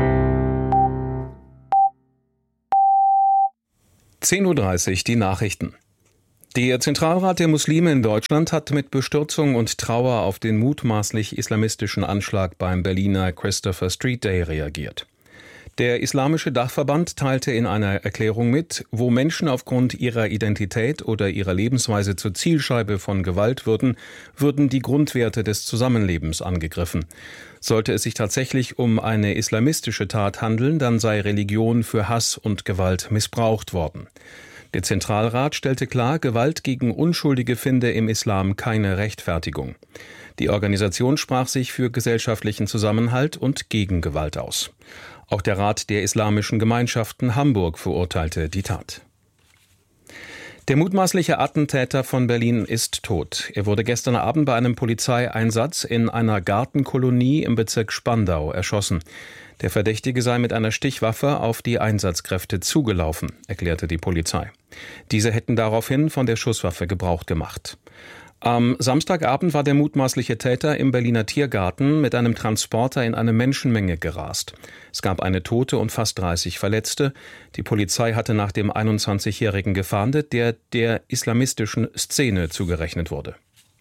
zehn Uhr dreißig, die Nachrichten. Der Zentralrat der Muslime in Deutschland hat mit Bestürzung und Trauer auf den mutmaßlich islamistischen Anschlag beim Berliner Christopher Street Day reagiert. Der Islamische Dachverband teilte in einer Erklärung mit, wo Menschen aufgrund ihrer Identität oder ihrer Lebensweise zur Zielscheibe von Gewalt würden, würden die Grundwerte des Zusammenlebens angegriffen. Sollte es sich tatsächlich um eine islamistische Tat handeln, dann sei Religion für Hass und Gewalt missbraucht worden. Der Zentralrat stellte klar, Gewalt gegen Unschuldige finde im Islam keine Rechtfertigung. Die Organisation sprach sich für gesellschaftlichen Zusammenhalt und gegen Gewalt aus. Auch der Rat der Islamischen Gemeinschaften Hamburg verurteilte die Tat. Der mutmaßliche Attentäter von Berlin ist tot. Er wurde gestern Abend bei einem Polizeieinsatz in einer Gartenkolonie im Bezirk Spandau erschossen. Der Verdächtige sei mit einer Stichwaffe auf die Einsatzkräfte zugelaufen, erklärte die Polizei. Diese hätten daraufhin von der Schusswaffe Gebrauch gemacht. Am Samstagabend war der mutmaßliche Täter im Berliner Tiergarten mit einem Transporter in eine Menschenmenge gerast. Es gab eine Tote und fast dreißig Verletzte. Die Polizei hatte nach dem einundzwanzigjährigen gefahndet, der der islamistischen Szene zugerechnet wurde.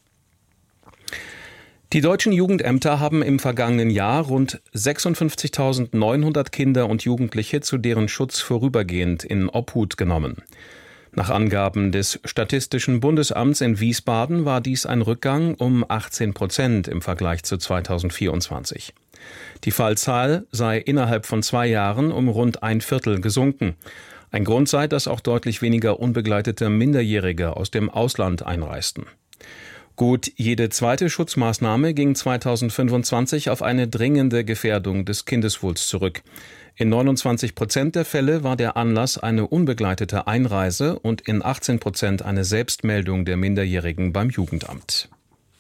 Die deutschen Jugendämter haben im vergangenen Jahr rund sechsundfünfzigtausendneunhundert Kinder und Jugendliche zu deren Schutz vorübergehend in Obhut genommen. Nach Angaben des Statistischen Bundesamts in Wiesbaden war dies ein Rückgang um achtzehn Prozent im Vergleich zu zweitausendvierundzwanzig. Die Fallzahl sei innerhalb von zwei Jahren um rund ein Viertel gesunken. Ein Grund sei, dass auch deutlich weniger unbegleitete Minderjährige aus dem Ausland einreisten. Gut jede zweite Schutzmaßnahme ging zweitausendfünfundzwanzig auf eine dringende Gefährdung des Kindeswohls zurück. In neunundzwanzig Prozent der Fälle war der Anlass eine unbegleitete Einreise und in achtzehn Prozent eine Selbstmeldung der Minderjährigen beim Jugendamt.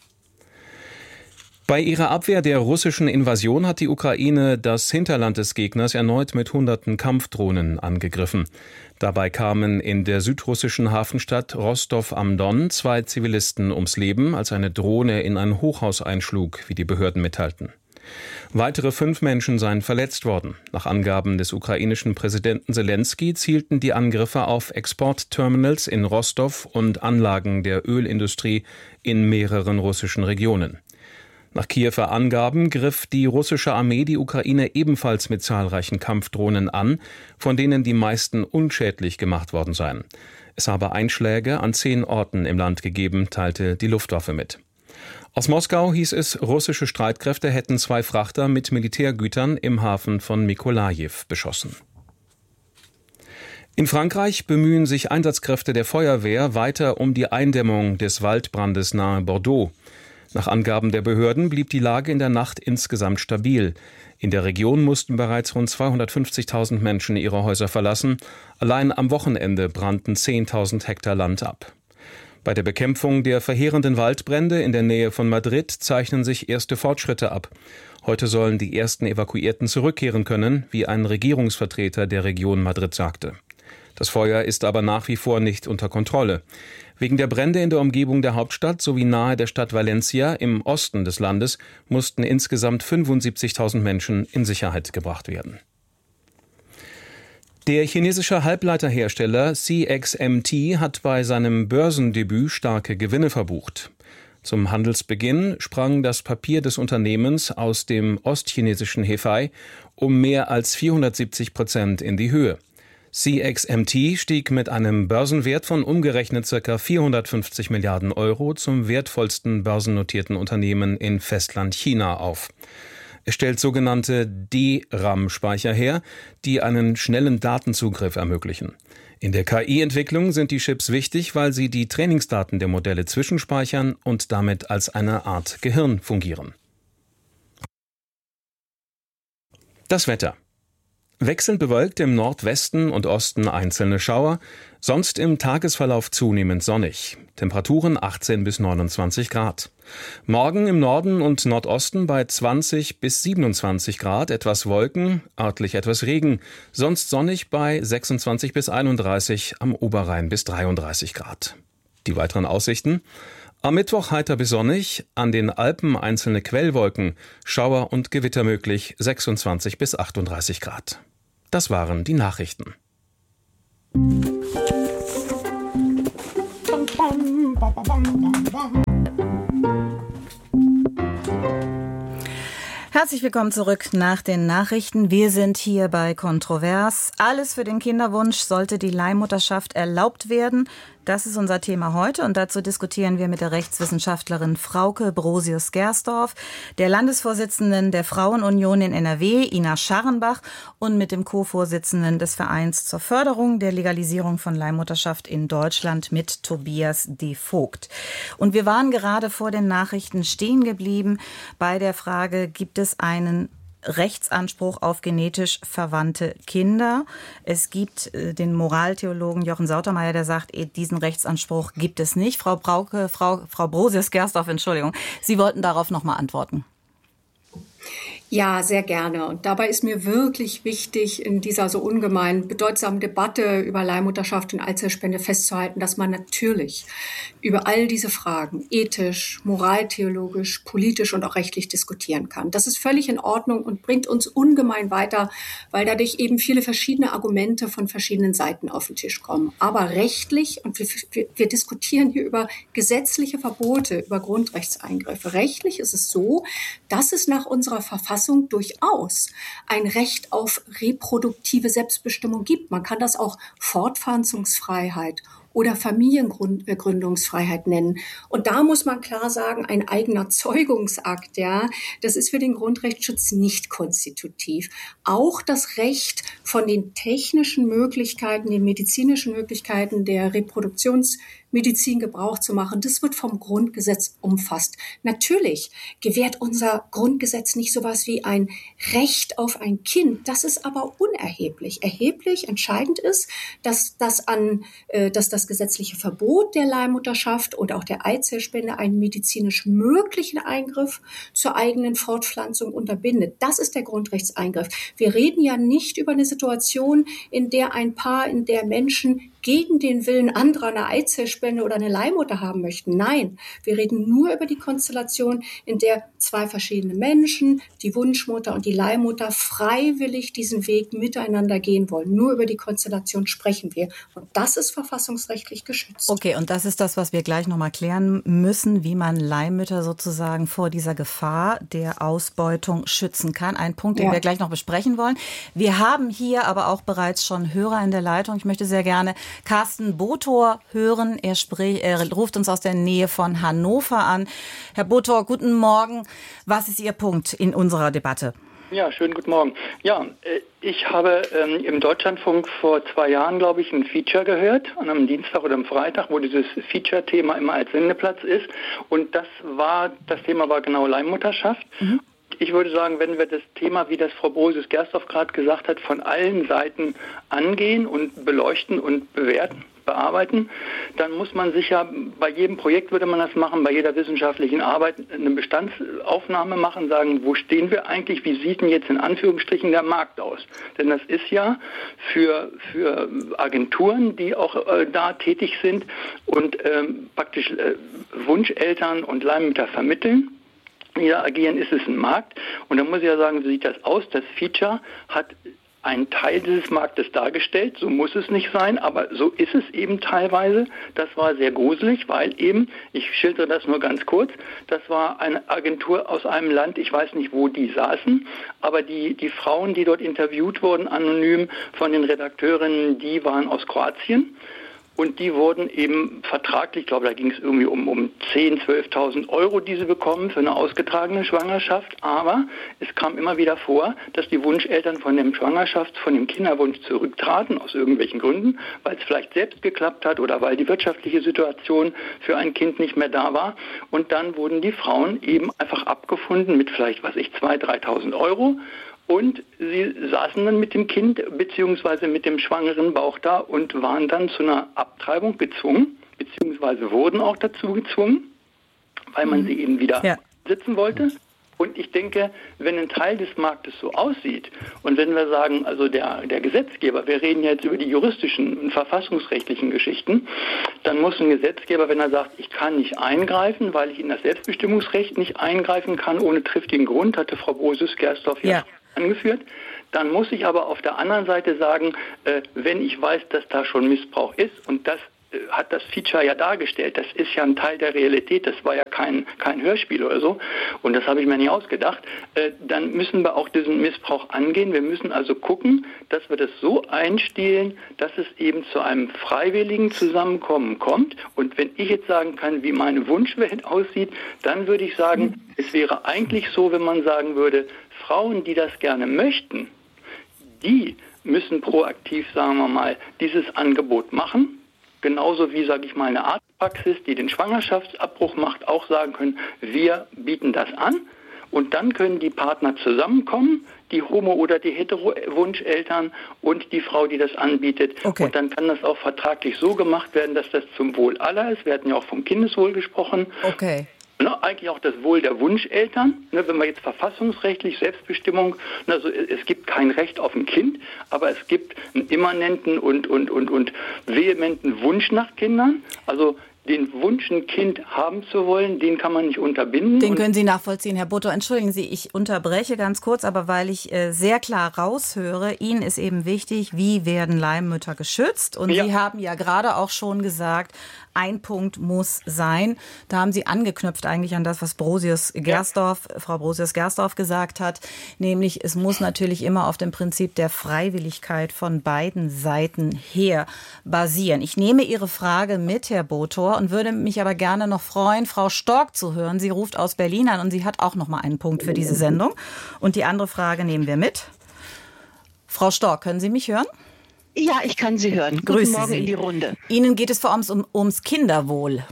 Bei ihrer Abwehr der russischen Invasion hat die Ukraine das Hinterland des Gegners erneut mit hunderten Kampfdrohnen angegriffen. Dabei kamen in der südrussischen Hafenstadt Rostov am Don zwei Zivilisten ums Leben, als eine Drohne in ein Hochhaus einschlug, wie die Behörden mitteilten. Weitere fünf Menschen seien verletzt worden. Nach Angaben des ukrainischen Präsidenten Selensky zielten die Angriffe auf Exportterminals in Rostov und Anlagen der Ölindustrie in mehreren russischen Regionen. Nach Kiewer Angaben griff die russische Armee die Ukraine ebenfalls mit zahlreichen Kampfdrohnen an, von denen die meisten unschädlich gemacht worden seien. Es habe Einschläge an zehn Orten im Land gegeben, teilte die Luftwaffe mit. Aus Moskau hieß es, russische Streitkräfte hätten zwei Frachter mit Militärgütern im Hafen von Mykolajiw beschossen. In Frankreich bemühen sich Einsatzkräfte der Feuerwehr weiter um die Eindämmung des Waldbrandes nahe Bordeaux. Nach Angaben der Behörden blieb die Lage in der Nacht insgesamt stabil. In der Region mussten bereits rund zweihundertfünfzigtausend Menschen ihre Häuser verlassen. Allein am Wochenende brannten zehntausend Hektar Land ab. Bei der Bekämpfung der verheerenden Waldbrände in der Nähe von Madrid zeichnen sich erste Fortschritte ab. Heute sollen die ersten Evakuierten zurückkehren können, wie ein Regierungsvertreter der Region Madrid sagte. Das Feuer ist aber nach wie vor nicht unter Kontrolle. Wegen der Brände in der Umgebung der Hauptstadt sowie nahe der Stadt Valencia im Osten des Landes mussten insgesamt fünfundsiebzigtausend Menschen in Sicherheit gebracht werden. Der chinesische Halbleiterhersteller C X M T hat bei seinem Börsendebüt starke Gewinne verbucht. Zum Handelsbeginn sprang das Papier des Unternehmens aus dem ostchinesischen Hefei um mehr als vierhundertsiebzig Prozent in die Höhe. C X M T stieg mit einem Börsenwert von umgerechnet ca. vierhundertfünfzig Milliarden Euro zum wertvollsten börsennotierten Unternehmen in Festlandchina auf. Es stellt sogenannte D RAM-Speicher her, die einen schnellen Datenzugriff ermöglichen. In der K I-Entwicklung sind die Chips wichtig, weil sie die Trainingsdaten der Modelle zwischenspeichern und damit als eine Art Gehirn fungieren. Das Wetter. Wechselnd bewölkt im Nordwesten und Osten einzelne Schauer, sonst im Tagesverlauf zunehmend sonnig. Temperaturen achtzehn bis neunundzwanzig Grad. Morgen im Norden und Nordosten bei zwanzig bis siebenundzwanzig Grad, etwas Wolken, örtlich etwas Regen, sonst sonnig bei sechsundzwanzig bis einunddreißig, am Oberrhein bis dreiunddreißig Grad. Die weiteren Aussichten: Am Mittwoch heiter bis sonnig, an den Alpen einzelne Quellwolken, Schauer und Gewitter möglich, sechsundzwanzig bis achtunddreißig Grad. Das waren die Nachrichten. Herzlich willkommen zurück nach den Nachrichten. Wir sind hier bei Kontrovers. Alles für den Kinderwunsch. Sollte die Leihmutterschaft erlaubt werden? Das ist unser Thema heute und dazu diskutieren wir mit der Rechtswissenschaftlerin Frauke Brosius-Gersdorf, der Landesvorsitzenden der Frauenunion in N R W, Ina Scharrenbach, und mit dem Co-Vorsitzenden des Vereins zur Förderung der Legalisierung von Leihmutterschaft in Deutschland mit Tobias D. Vogt. Und wir waren gerade vor den Nachrichten stehen geblieben bei der Frage, gibt es einen Rechtsanspruch auf genetisch verwandte Kinder. Es gibt äh, den Moraltheologen Jochen Sautermeier, der sagt, diesen Rechtsanspruch gibt es nicht. Frau Brauke, Frau, Frau Brosius-Gersdorf, Entschuldigung, Sie wollten darauf noch mal antworten. Ja, sehr gerne. Und dabei ist mir wirklich wichtig, in dieser so ungemein bedeutsamen Debatte über Leihmutterschaft und Eizellspende festzuhalten, dass man natürlich über all diese Fragen ethisch, moraltheologisch, politisch und auch rechtlich diskutieren kann. Das ist völlig in Ordnung und bringt uns ungemein weiter, weil dadurch eben viele verschiedene Argumente von verschiedenen Seiten auf den Tisch kommen. Aber rechtlich, und wir, wir, wir diskutieren hier über gesetzliche Verbote, über Grundrechtseingriffe. Rechtlich ist es so, dass es nach unserer Verfassung durchaus ein Recht auf reproduktive Selbstbestimmung gibt. Man kann das auch Fortpflanzungsfreiheit oder Familiengründungsfreiheit nennen. Und da muss man klar sagen, ein eigener Zeugungsakt, ja, das ist für den Grundrechtsschutz nicht konstitutiv. Auch das Recht von den technischen Möglichkeiten, den medizinischen Möglichkeiten der Reproduktionsmedizin Gebrauch zu machen, das wird vom Grundgesetz umfasst. Natürlich gewährt unser Grundgesetz nicht sowas wie ein Recht auf ein Kind. Das ist aber unerheblich. Erheblich, entscheidend ist, dass das an, äh, dass das gesetzliche Verbot der Leihmutterschaft und auch der Eizellspende einen medizinisch möglichen Eingriff zur eigenen Fortpflanzung unterbindet. Das ist der Grundrechtseingriff. Wir reden ja nicht über eine Situation, in der ein Paar, in der Menschen gegen den Willen anderer eine Eizellspende oder eine Leihmutter haben möchten. Nein, wir reden nur über die Konstellation, in der zwei verschiedene Menschen, die Wunschmutter und die Leihmutter, freiwillig diesen Weg miteinander gehen wollen. Nur über die Konstellation sprechen wir. Und das ist verfassungsrechtlich geschützt. Okay, und das ist das, was wir gleich nochmal klären müssen, wie man Leihmütter sozusagen vor dieser Gefahr der Ausbeutung schützen kann. Ein Punkt, den ja. wir gleich noch besprechen wollen. Wir haben hier aber auch bereits schon Hörer in der Leitung. Ich möchte sehr gerne Carsten Botor hören. Er, sprich, er ruft uns aus der Nähe von Hannover an. Herr Botor, guten Morgen. Was ist Ihr Punkt in unserer Debatte? Ja, schönen guten Morgen. Ja, ich habe ähm, im Deutschlandfunk vor zwei Jahren, glaube ich, ein Feature gehört, an einem Dienstag oder am Freitag, wo dieses Feature-Thema immer als Sendeplatz ist. Und das war, das Thema war genau Leihmutterschaft. Mhm. Ich würde sagen, wenn wir das Thema, wie das Frau Brosius-Gersdorf gerade gesagt hat, von allen Seiten angehen und beleuchten und bewerten, bearbeiten, dann muss man sich ja, bei jedem Projekt würde man das machen, bei jeder wissenschaftlichen Arbeit eine Bestandsaufnahme machen, sagen, wo stehen wir eigentlich, wie sieht denn jetzt in Anführungsstrichen der Markt aus? Denn das ist ja für, für Agenturen, die auch äh, da tätig sind und ähm, praktisch äh, Wunscheltern und Leihmütter vermitteln. Die da agieren, ist es ein Markt. Und da muss ich ja sagen, wie sieht das aus? Das Feature hat ein Teil dieses Marktes dargestellt. So muss es nicht sein, aber so ist es eben teilweise. Das war sehr gruselig, weil eben, ich schildere das nur ganz kurz, das war eine Agentur aus einem Land, ich weiß nicht, wo die saßen, aber die, die Frauen, die dort interviewt wurden, anonym von den Redakteurinnen, die waren aus Kroatien. Und die wurden eben vertraglich, ich glaube, da ging es irgendwie um, um zehntausend, zwölftausend Euro, die sie bekommen für eine ausgetragene Schwangerschaft. Aber es kam immer wieder vor, dass die Wunscheltern von dem Schwangerschafts-, von dem Kinderwunsch zurücktraten, aus irgendwelchen Gründen, weil es vielleicht selbst geklappt hat oder weil die wirtschaftliche Situation für ein Kind nicht mehr da war. Und dann wurden die Frauen eben einfach abgefunden mit vielleicht, was ich, zweitausend, dreitausend Euro. Und sie saßen dann mit dem Kind bzw. mit dem schwangeren Bauch da und waren dann zu einer Abtreibung gezwungen, beziehungsweise wurden auch dazu gezwungen, weil man sie eben wieder ja. sitzen wollte. Und ich denke, wenn ein Teil des Marktes so aussieht und wenn wir sagen, also der, der Gesetzgeber, wir reden jetzt über die juristischen und verfassungsrechtlichen Geschichten, dann muss ein Gesetzgeber, wenn er sagt, ich kann nicht eingreifen, weil ich in das Selbstbestimmungsrecht nicht eingreifen kann, ohne triftigen Grund, hatte Frau Brosius-Gersdorf ja, ja angeführt, dann muss ich aber auf der anderen Seite sagen, äh, wenn ich weiß, dass da schon Missbrauch ist, und das äh, hat das Feature ja dargestellt, das ist ja ein Teil der Realität, das war ja kein, kein Hörspiel oder so, und das habe ich mir nicht ausgedacht, äh, dann müssen wir auch diesen Missbrauch angehen. Wir müssen also gucken, dass wir das so einstellen, dass es eben zu einem freiwilligen Zusammenkommen kommt. Und wenn ich jetzt sagen kann, wie meine Wunschwelt aussieht, dann würde ich sagen, es wäre eigentlich so, wenn man sagen würde, Frauen, die das gerne möchten, die müssen proaktiv, sagen wir mal, dieses Angebot machen. Genauso wie, sage ich mal, eine Arztpraxis, die den Schwangerschaftsabbruch macht, auch sagen können, wir bieten das an. Und dann können die Partner zusammenkommen, die Homo- oder die Hetero-Wunscheltern und die Frau, die das anbietet. Okay. Und dann kann das auch vertraglich so gemacht werden, dass das zum Wohl aller ist. Wir hatten ja auch vom Kindeswohl gesprochen. Okay. Ne, eigentlich auch das Wohl der Wunscheltern, ne, wenn wir jetzt verfassungsrechtlich Selbstbestimmung, ne, also es gibt kein Recht auf ein Kind, aber es gibt einen immanenten und, und, und, und vehementen Wunsch nach Kindern, also den Wunsch, ein Kind haben zu wollen, den kann man nicht unterbinden. Den können Sie nachvollziehen, Herr Buttor. Entschuldigen Sie, ich unterbreche ganz kurz, aber weil ich äh, sehr klar raushöre, Ihnen ist eben wichtig, wie werden Leihmütter geschützt? Und ja. Sie haben ja gerade auch schon gesagt, ein Punkt muss sein. Da haben Sie angeknüpft eigentlich an das, was Brosius-Gersdorf, ja. Frau Brosius-Gersdorf gesagt hat, nämlich es muss natürlich immer auf dem Prinzip der Freiwilligkeit von beiden Seiten her basieren. Ich nehme Ihre Frage mit, Herr Buttor, und würde mich aber gerne noch freuen, Frau Stork zu hören. Sie ruft aus Berlin an und sie hat auch noch mal einen Punkt für diese Sendung. Und die andere Frage nehmen wir mit. Frau Stork, können Sie mich hören? Ja, ich kann Sie hören. Grüße Guten Morgen Sie. in die Runde. Ihnen geht es vor allem um, ums Kinderwohl.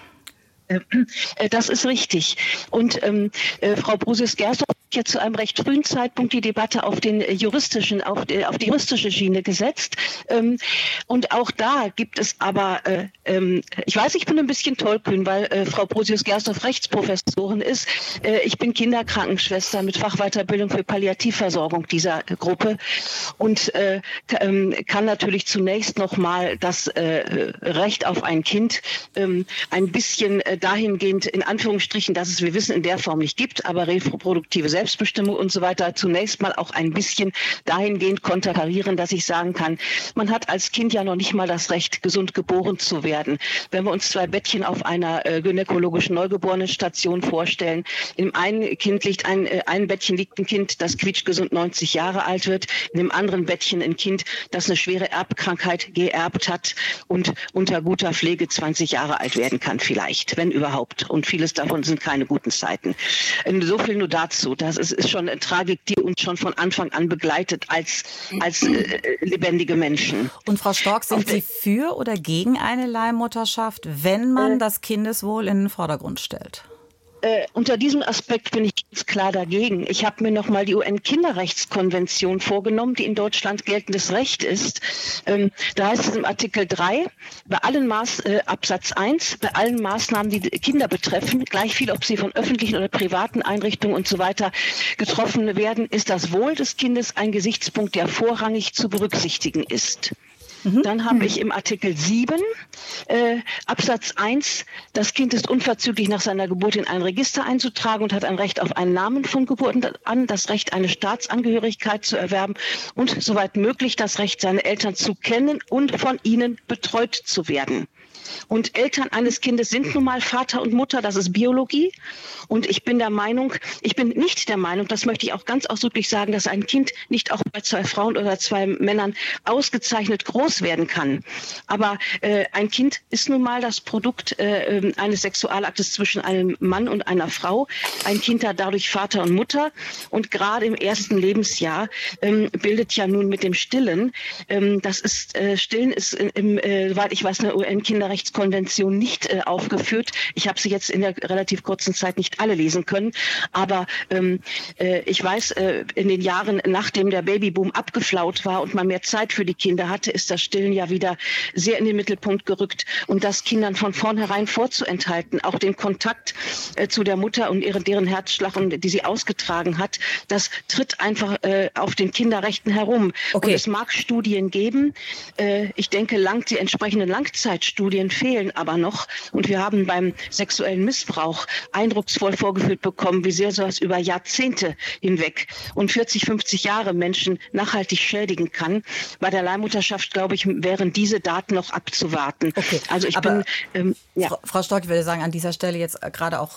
Das ist richtig. Und ähm, äh, Frau Brosius-Gersdorf hat jetzt zu einem recht frühen Zeitpunkt die Debatte auf den juristischen, auf, äh, auf die juristische Schiene gesetzt. Ähm, und auch da gibt es aber, äh, ähm, ich weiß, ich bin ein bisschen tollkühn, weil äh, Frau Brosius-Gersdorf Rechtsprofessorin ist. Äh, ich bin Kinderkrankenschwester mit Fachweiterbildung für Palliativversorgung dieser äh, Gruppe und äh, k- äh, kann natürlich zunächst nochmal das äh, Recht auf ein Kind äh, ein bisschen äh, dahingehend, in Anführungsstrichen, dass es, wir wissen, in der Form nicht gibt, aber reproduktive Selbstbestimmung und so weiter, zunächst mal auch ein bisschen dahingehend konterkarieren, dass ich sagen kann, man hat als Kind ja noch nicht mal das Recht, gesund geboren zu werden. Wenn wir uns zwei Bettchen auf einer äh, gynäkologischen Neugeborenenstation vorstellen, in dem einen Kind liegt ein, äh, ein Bettchen liegt ein Kind, das quietschgesund neunzig Jahre alt wird, in dem anderen Bettchen ein Kind, das eine schwere Erbkrankheit geerbt hat und unter guter Pflege zwanzig Jahre alt werden kann vielleicht, wenn überhaupt. Und vieles davon sind keine guten Zeiten. So viel nur dazu. Das ist, ist schon eine Tragik, die uns schon von Anfang an begleitet als, als äh, lebendige Menschen. Und Frau Stork, sind Sie für oder gegen eine Leihmutterschaft, wenn man äh, das Kindeswohl in den Vordergrund stellt? Äh, unter diesem Aspekt bin ich ganz klar dagegen. Ich habe mir noch mal die U N-Kinderrechtskonvention vorgenommen, die in Deutschland geltendes Recht ist. Ähm, da heißt es im Artikel drei, bei allen Maß, äh, Absatz eins, bei allen Maßnahmen, die Kinder betreffen, gleich viel, ob sie von öffentlichen oder privaten Einrichtungen und so weiter getroffen werden, ist das Wohl des Kindes ein Gesichtspunkt, der vorrangig zu berücksichtigen ist. Mhm. Dann habe mhm. ich im Artikel sieben äh, Absatz eins, das Kind ist unverzüglich nach seiner Geburt in ein Register einzutragen und hat ein Recht auf einen Namen von Geburt an, das Recht, eine Staatsangehörigkeit zu erwerben und soweit möglich das Recht, seine Eltern zu kennen und von ihnen betreut zu werden. Und Eltern eines Kindes sind nun mal Vater und Mutter, das ist Biologie. Und ich bin der Meinung, ich bin nicht der Meinung, das möchte ich auch ganz ausdrücklich sagen, dass ein Kind nicht auch bei zwei Frauen oder zwei Männern ausgezeichnet groß werden kann. Aber äh, ein Kind ist nun mal das Produkt äh, eines Sexualaktes zwischen einem Mann und einer Frau. Ein Kind hat dadurch Vater und Mutter. Und gerade im ersten Lebensjahr ähm, bildet ja nun mit dem Stillen, ähm, das ist, äh, Stillen ist, im, äh, soweit ich weiß, eine U N-Kinderrechtskonvention nicht äh, aufgeführt. Ich habe sie jetzt in der relativ kurzen Zeit nicht alle lesen können, aber ähm, äh, ich weiß, äh, in den Jahren, nachdem der Babyboom abgeflaut war und man mehr Zeit für die Kinder hatte, ist das Stillen ja wieder sehr in den Mittelpunkt gerückt und das Kindern von vornherein vorzuenthalten, auch den Kontakt äh, zu der Mutter und ihre, deren Herzschlag, und, die sie ausgetragen hat, das tritt einfach äh, auf den Kinderrechten herum. Okay. Und es mag Studien geben, äh, ich denke, lang, die entsprechenden Langzeitstudien fehlen aber noch, und wir haben beim sexuellen Missbrauch eindrucksvoll vorgeführt bekommen, wie sehr sowas über Jahrzehnte hinweg und vierzig, fünfzig Jahre Menschen nachhaltig schädigen kann. Bei der Leihmutterschaft, glaube ich, wären diese Daten noch abzuwarten. Okay. Also ich aber bin... Ähm, ja. Frau Stork, ich würde sagen, an dieser Stelle jetzt gerade auch